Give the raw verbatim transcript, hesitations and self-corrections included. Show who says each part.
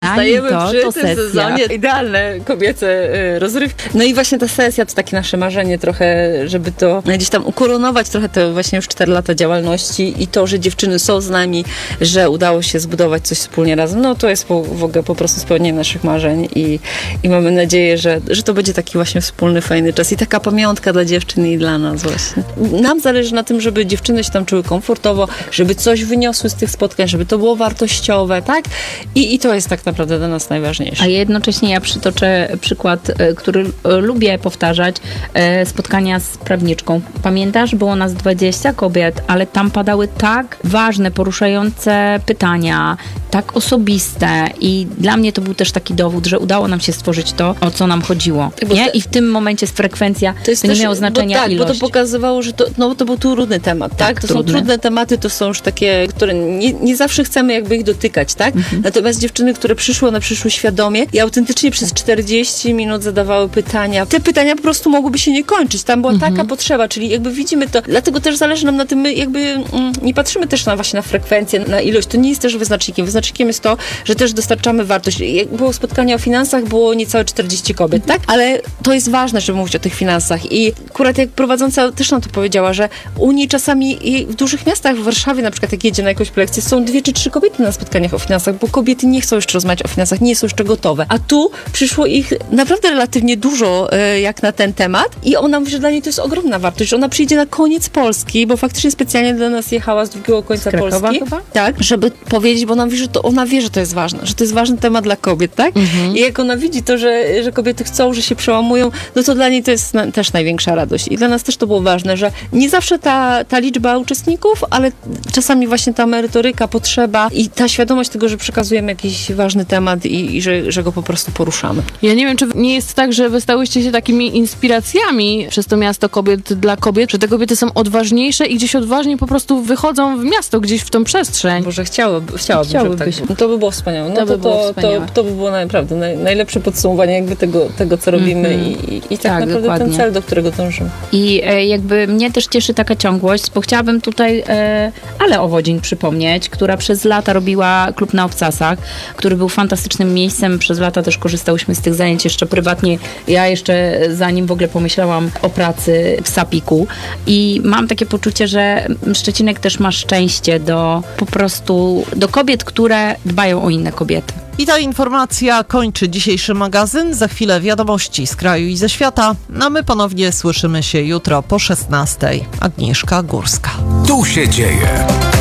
Speaker 1: Stajemy
Speaker 2: to,
Speaker 1: przy
Speaker 2: to
Speaker 1: tym
Speaker 2: sesja.
Speaker 1: sezonie. Idealne kobiece y, rozrywki. No i właśnie ta sesja to takie nasze marzenie trochę, żeby to gdzieś tam ukoronować trochę te właśnie już cztery lata działalności i to, że dziewczyny są z nami, że udało się zbudować coś wspólnie razem. No to jest po, w ogóle po prostu spełnienie naszych marzeń i, i mamy nadzieję, że, że to będzie taki właśnie wspólny, fajny czas i taka pamiątka dla dziewczyn i dla nas właśnie. Nam zależy na tym, żeby dziewczyny się tam czuły komfortowo, żeby coś wyniosły z tych spotkań, żeby to było wartościowe, tak? I, i to jest tak naprawdę dla nas najważniejsze.
Speaker 2: A jednocześnie ja przytoczę przykład, e, który e, lubię powtarzać, e, spotkania z prawniczką. Pamiętasz? Było nas dwadzieścia kobiet, ale tam padały tak ważne, poruszające pytania, tak osobiste i dla mnie to był też taki dowód, że udało nam się stworzyć to, o co nam chodziło.
Speaker 1: Bo
Speaker 2: Nie?
Speaker 1: te-
Speaker 2: I w tym momencie jest frekwencja, to,
Speaker 1: jest
Speaker 2: nie
Speaker 1: też-
Speaker 2: miało znaczenia
Speaker 1: bo tak,
Speaker 2: ilość.
Speaker 1: bo to pokazywało, że to, no, to był trudny temat, tak?
Speaker 2: Tak,
Speaker 1: To
Speaker 2: trudny.
Speaker 1: są trudne tematy, to są już takie, które nie, nie zawsze chcemy jakby ich dotykać, tak?
Speaker 2: Mhm.
Speaker 1: Natomiast dziewczyny, które przyszły, one przyszły świadomie i autentycznie przez czterdzieści minut zadawały pytania. Te pytania po prostu mogłyby się nie kończyć. Tam była
Speaker 2: Mhm.
Speaker 1: taka potrzeba, czyli jakby widzimy to. Dlatego też zależy nam na tym, my jakby mm, nie patrzymy też na właśnie na frekwencję, na ilość. To nie jest też wyznacznikiem. Wyznacznikiem jest to, że też dostarczamy wartość. Jak było spotkanie o finansach, było niecałe czterdzieści kobiet, tak? Ale to jest ważne, żeby mówić o tych finansach. I akurat jak prowadząca też nam to powiedziała, że u niej czasami i w dużych miastach, w Warszawie na przykład, jak jedzie na jakąś lekcję, są dwie czy trzy kobiety na spotkaniach o finansach, bo kobiety nie chcą jeszcze rozmawiać o finansach, nie są jeszcze gotowe. A tu przyszło ich naprawdę relatywnie dużo e, jak na ten temat i ona mówi, że dla niej to jest ogromna wartość, że ona przyjdzie na koniec Polski, bo faktycznie specjalnie dla nas jechała z drugiego końca
Speaker 2: Z Krakowa
Speaker 1: Polski.
Speaker 2: chyba?
Speaker 1: Tak, żeby powiedzieć, bo ona mówi, że to ona wie, że to jest ważne, że to jest ważny temat dla kobiet, tak?
Speaker 2: Mhm.
Speaker 1: I jak ona widzi to, że, że kobiety chcą, że się przełamują, no to dla niej to jest na, też największa radość. I dla nas też to było ważne, że nie zawsze ta, ta liczba uczestników, ale czasami właśnie ta merytoryka, potrzeba i ta świadomość tego, że przekazujemy jakiś ważny temat i, i że, że go po prostu poruszamy.
Speaker 3: Ja nie wiem, czy nie jest tak, że wy stałyście się takimi inspiracjami przez to miasto kobiet dla kobiet, że te kobiety są odważniejsze i gdzieś odważnie po prostu wychodzą w miasto, gdzieś w tą przestrzeń.
Speaker 1: Boże, chciałyby, chciałabym, żeby tak
Speaker 2: Chciałybyśmy.
Speaker 1: było. To by było wspaniałe. No
Speaker 2: To
Speaker 1: to,
Speaker 2: by
Speaker 1: to,
Speaker 2: było
Speaker 1: to,
Speaker 2: wspaniałe.
Speaker 1: to, by było naprawdę naj, najlepsze podsumowanie jakby tego, tego co robimy
Speaker 2: Mhm.
Speaker 1: i, i, i tak,
Speaker 2: Tak,
Speaker 1: naprawdę
Speaker 2: dokładnie.
Speaker 1: ten cel, do którego dążymy.
Speaker 2: I e, jakby mnie też cieszy taka ciągłość, bo chciałabym tutaj e, Ale Owodzień przypomnieć, która przez lata robiła klub na Obcasach, który był fantastycznym miejscem. Przez lata też korzystałyśmy z tych zajęć jeszcze prywatnie. Ja jeszcze zanim w ogóle pomyślałam o pracy w Sapiku. I mam takie poczucie, że Szczecinek też ma szczęście do po prostu do kobiet, które dbają o inne kobiety.
Speaker 4: I ta informacja kończy dzisiejszy magazyn. Za chwilę wiadomości z kraju i ze świata. A my ponownie słyszymy się jutro po szesnastej. Agnieszka Górska.
Speaker 5: Tu się dzieje.